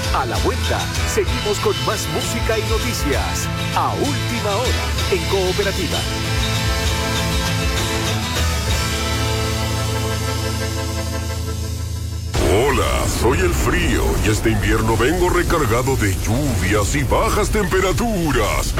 A la vuelta, seguimos con más música y noticias. A última hora, en Cooperativa. Hola, soy el frío y este invierno vengo recargado de lluvias y bajas temperaturas.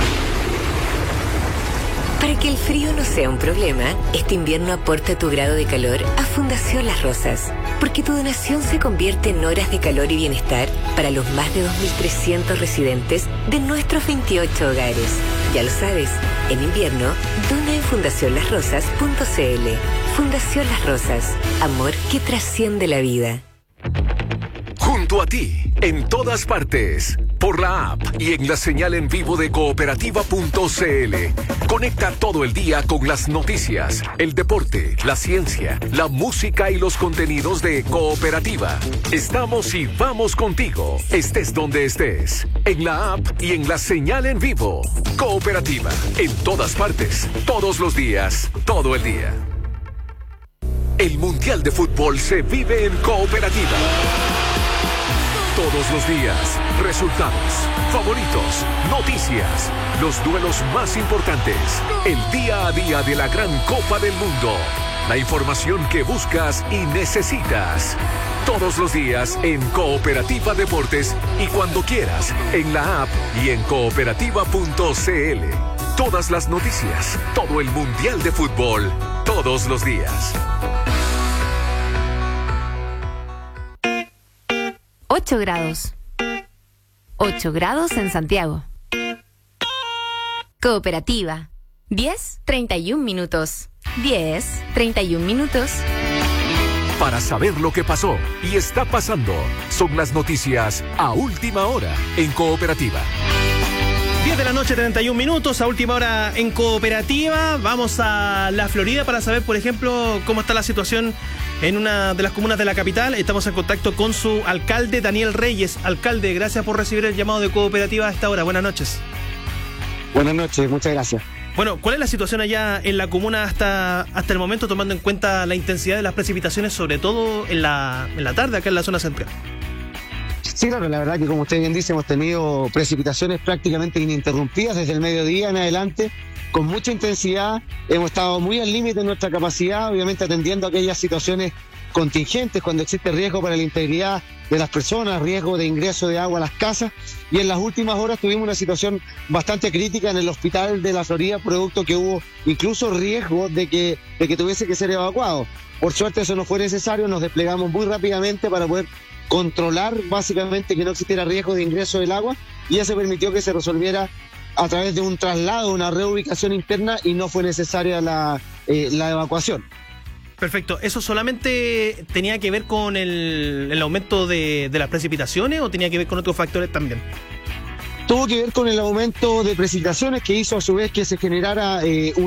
Para que el frío no sea un problema, este invierno aporta tu grado de calor a Fundación Las Rosas, porque tu donación se convierte en horas de calor y bienestar para los más de 2.300 residentes de nuestros 28 hogares. Ya lo sabes, en invierno, dona en fundacionlasrosas.cl. Fundación Las Rosas, amor que trasciende la vida. Junto a ti, en todas partes, por la app y en la señal en vivo de cooperativa.cl. Conecta todo el día con las noticias, el deporte, la ciencia, la música y los contenidos de Cooperativa. Estamos y vamos contigo, estés donde estés, en la app y en la señal en vivo. Cooperativa, en todas partes, todos los días, todo el día. El Mundial de Fútbol se vive en Cooperativa. Todos los días, resultados, favoritos, noticias, los duelos más importantes, el día a día de la gran Copa del Mundo, la información que buscas y necesitas. Todos los días en Cooperativa Deportes y cuando quieras, en la app y en cooperativa.cl. Todas las noticias, todo el Mundial de Fútbol, todos los días. 8 grados. 8 grados en Santiago. Cooperativa. 10:31 minutos. 10:31 minutos. Para saber lo que pasó y está pasando, son las noticias a última hora en Cooperativa. 10 de la noche, 31 minutos, a última hora en Cooperativa. Vamos a la Florida para saber, por ejemplo, cómo está la situación en una de las comunas de la capital. Estamos en contacto con su alcalde, Daniel Reyes. Alcalde, gracias por recibir el llamado de Cooperativa a esta hora. Buenas noches. Buenas noches, muchas gracias. Bueno, ¿cuál es la situación allá en la comuna hasta el momento, tomando en cuenta la intensidad de las precipitaciones, sobre todo en la tarde, acá en la zona central? Sí, claro, la verdad que como usted bien dice, hemos tenido precipitaciones prácticamente ininterrumpidas desde el mediodía en adelante, con mucha intensidad. Hemos estado muy al límite de nuestra capacidad, obviamente atendiendo a aquellas situaciones contingentes cuando existe riesgo para la integridad de las personas, riesgo de ingreso de agua a las casas, y en las últimas horas tuvimos una situación bastante crítica en el hospital de la Florida, producto que hubo incluso riesgo de que tuviese que ser evacuado. Por suerte eso no fue necesario, nos desplegamos muy rápidamente para poder controlar básicamente que no existiera riesgo de ingreso del agua, y eso permitió que se resolviera a través de un traslado, una reubicación interna, y no fue necesaria la evacuación. Perfecto. ¿Eso solamente tenía que ver con el aumento de las precipitaciones o tenía que ver con otros factores también? Tuvo que ver con el aumento de precipitaciones que hizo a su vez que se generara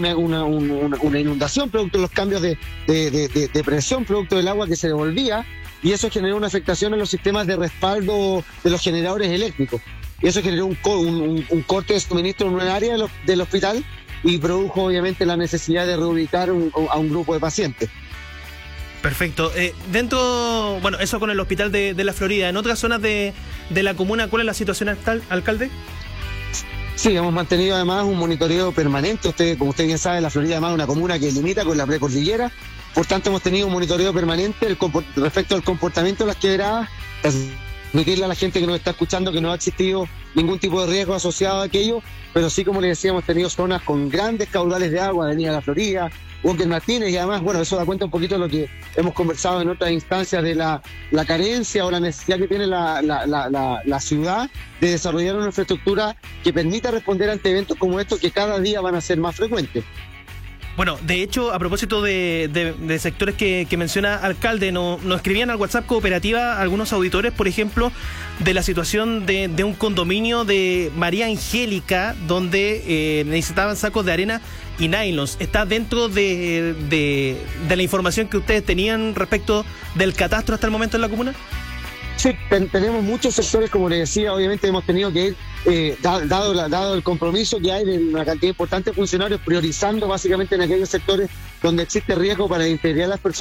una inundación producto de los cambios de presión, producto del agua que se devolvía, y eso generó una afectación en los sistemas de respaldo de los generadores eléctricos. Y eso generó un corte de suministro en un área del hospital y produjo obviamente la necesidad de reubicar a un grupo de pacientes. Perfecto. Bueno, eso con el hospital de la Florida. ¿En otras zonas de la comuna cuál es la situación, alcalde? Sí, hemos mantenido además un monitoreo permanente. Como usted bien sabe, la Florida además es una comuna que limita con la precordillera. Por tanto, hemos tenido un monitoreo permanente respecto al comportamiento de las quebradas. Transmitirle a la gente que nos está escuchando que no ha existido ningún tipo de riesgo asociado a aquello, pero sí, como les decía, hemos tenido zonas con grandes caudales de agua, Avenida La Florida, Walker Martínez, y además, bueno, eso da cuenta un poquito de lo que hemos conversado en otras instancias de la carencia o la necesidad que tiene la ciudad de desarrollar una infraestructura que permita responder ante eventos como estos que cada día van a ser más frecuentes. Bueno, de hecho, a propósito de sectores que menciona alcalde, nos escribían al WhatsApp Cooperativa algunos auditores, por ejemplo, de la situación de un condominio de María Angélica, donde necesitaban sacos de arena y nylons. ¿Está dentro de la información que ustedes tenían respecto del catastro hasta el momento en la comuna? Sí, tenemos muchos sectores, como les decía, obviamente hemos tenido que ir, dado el compromiso que hay de una cantidad importante de funcionarios, priorizando básicamente en aquellos sectores donde existe riesgo para la integridad de las personas.